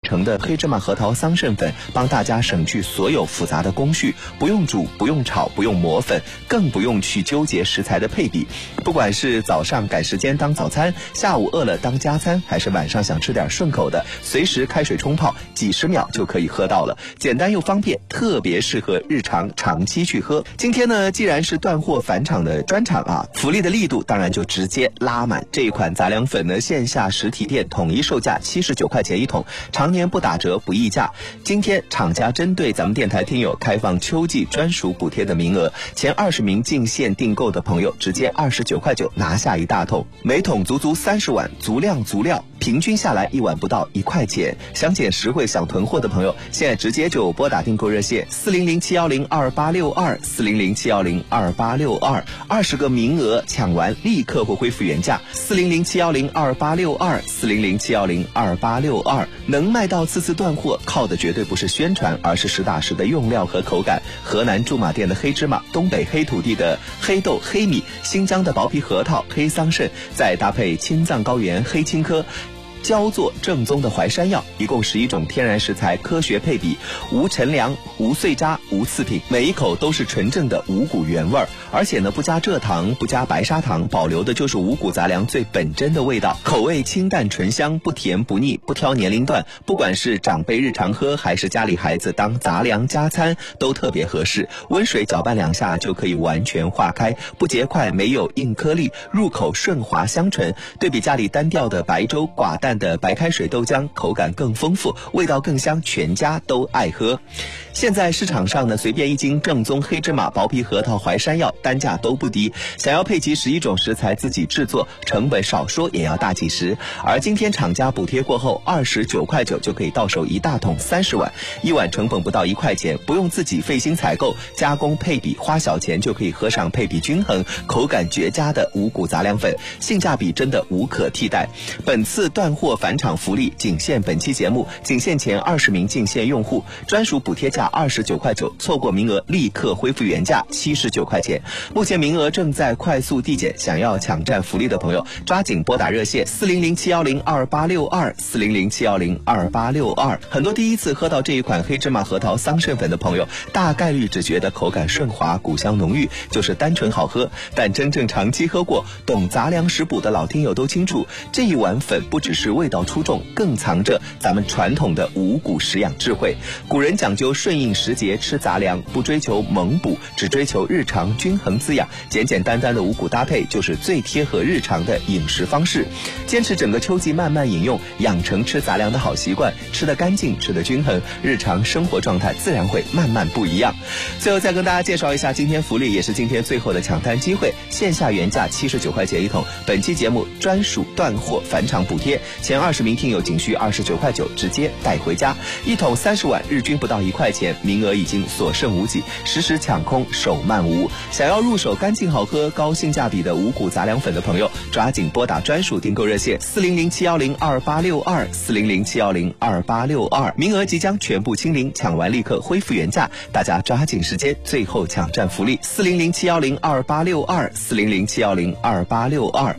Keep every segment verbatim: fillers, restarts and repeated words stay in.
成的黑芝麻核桃桑葚粉，帮大家省去所有复杂的工序，不用煮，不用炒，不用磨粉，更不用去纠结食材的配比。不管是早上赶时间当早餐，下午饿了当加餐，还是晚上想吃点顺口的，随时开水冲泡，几十秒就可以喝到了，简单又方便，特别适合日常长期去喝。今天呢，既然是断货返场的专场啊，福利的力度当然就直接拉满。这一款杂粮粉呢，线下实体店统一售价七十九块钱一桶，常年不打折不议价。今天厂家针对咱们电台听友开放秋季专属补贴的名额，前二十名进线订购的朋友直接二十九块九拿下一大桶，每桶足足三十碗，足量足料，平均下来一碗不到一块钱。想捡实惠想囤货的朋友，现在直接就拨打订购热线四零零七幺零二八六二四零零七幺零二八六二，二十个名额抢完立刻会恢复原价。四零零七幺零二八六二四零零七幺零二八六二，能卖到次次断货，靠的绝对不是宣传，而是实打实的用料和口感。河南驻马店的黑芝麻，东北黑土地的黑豆黑米，新疆的薄皮核桃黑桑葚，再搭配青藏高原黑青稞，焦作正宗的淮山药，一共十一种天然食材科学配比，无陈粮，无碎渣，无次品，每一口都是纯正的五谷原味儿，而且呢不加蔗糖，不加白砂糖，保留的就是五谷杂粮最本真的味道，口味清淡醇香，不甜不腻，不挑年龄段，不管是长辈日常喝，还是家里孩子当杂粮加餐，都特别合适。温水搅拌两下就可以完全化开，不结块，没有硬颗粒，入口顺滑香醇。对比家里单调的白粥、寡淡的白开水豆浆，口感更丰富，味道更香，全家都爱喝。现在市场上呢，随便一斤正宗黑芝麻、薄皮核桃、淮山药单价都不低，想要配齐十一种食材自己制作，成本少说也要大几十。而今天厂家补贴过后，二十九块九就可以到手一大桶三十碗，一碗成本不到一块钱，不用自己费心采购加工配比，花小钱就可以喝上配比均衡、口感绝佳的五谷杂粮粉，性价比真的无可替代。本次断货返场福利仅限本期节目，仅限前二十名进线用户，专属补贴价二十九块九，错过名额立刻恢复原价七十九块钱。目前名额正在快速递减，想要抢占福利的朋友，抓紧拨打热线四零零七幺零二八六二四零零七幺零二八六二。很多第一次喝到这一款黑芝麻核桃桑葚粉的朋友，大概率只觉得口感顺滑，谷香浓郁，就是单纯好喝。但真正长期喝过、懂杂粮食补的老听友都清楚，这一碗粉不只是味道出众，更藏着咱们传统的五谷食养智慧。古人讲究顺应时节吃杂粮，不追求猛补，只追求日常均衡滋养，简简单单的五谷搭配就是最贴合日常的饮食方式。坚持整个秋季慢慢饮用，养成吃杂粮的好习惯，吃得干净，吃得均衡，日常生活状态自然会慢慢不一样。最后再跟大家介绍一下今天福利，也是今天最后的抢单机会，线下原价七十九块钱一桶，本期节目专属断货返场补贴，前二十名听友仅需二十九块九直接带回家，一桶三十碗，日均不到一块钱，名额已经所剩无几，实时抢空，手慢无。想要入手干净好喝、高性价比的五谷杂粮粉的朋友，抓紧拨打专属订购热线四零零七幺零二八六二四零零七幺零二八六二，名额即将全部清零，抢完立刻恢复原价，大家抓紧时间，最后抢占福利四零零七幺零二八六二四零零七幺零二八六二。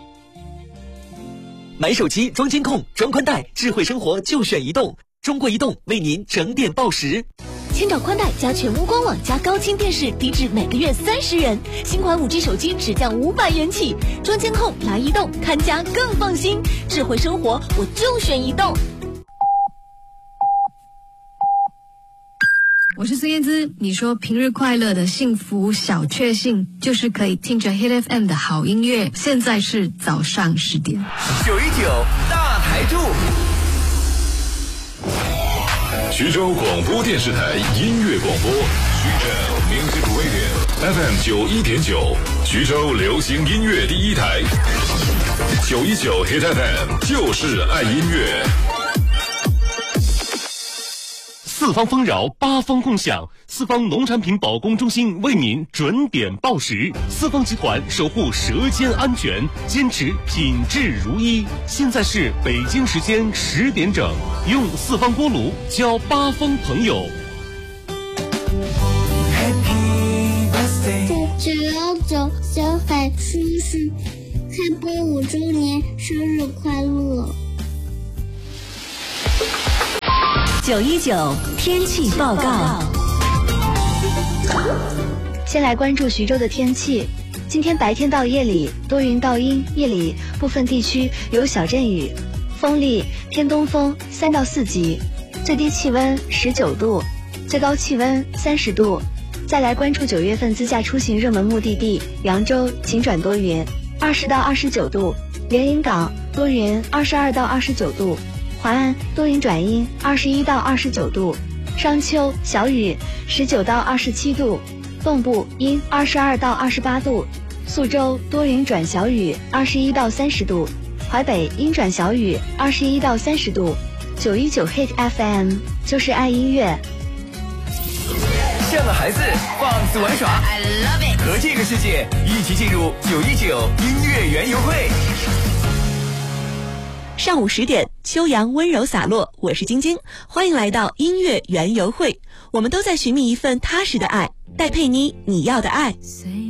买手机装监控、装宽带，智慧生活就选移动。中国移动为您整点报时。 千兆宽带加全屋官网加高清电视，低至每个月三十元。新款 五 G 手机只降五百元起。装监控来移动，看家更放心。智慧生活我就选移动。 我是孙燕姿，你说平日快乐的幸福小确幸，就是可以听着 Hit F M 的好音乐。现在是早上十点， 九一九大台柱。 徐州广播电视台音乐广播，徐州 Music Radio F M 九一点九，徐州流行音乐第一台。九一九 Hit F M 就是爱音乐。 四方丰饶，八方共享。四方农产品保供中心为您准点报时。四方集团守护舌尖安全，坚持品质如一。现在是北京时间十点整，用四方锅炉交八方朋友。 九幺九小海叔叔开播五周年生日快乐！ 九一九天气报告。 先来关注徐州的天气。今天白天到夜里多云到阴，夜里部分地区有小阵雨，风力偏东风三到四级，最低气温十九度，最高气温三十度。再来关注九月份自驾出行热门目的地扬州，晴转多云，二十到二十九度；连云港多云，二十二到二十九度；淮安多云转阴，二十一到二十九度；商丘小雨，十九到二十七度；蚌埠阴，二十二到二十八度；宿州多云转小雨，二十一到三十度；淮北阴转小雨，二十一到三十度。九一九 Hit F M 就是爱音乐。 像个孩子放肆玩耍 I love it， 和这个世界一起进入九一九音乐园游会。 上午十点，秋阳温柔洒落，我是晶晶，欢迎来到音乐园游会。我们都在寻觅一份踏实的爱，戴佩妮，你要的爱。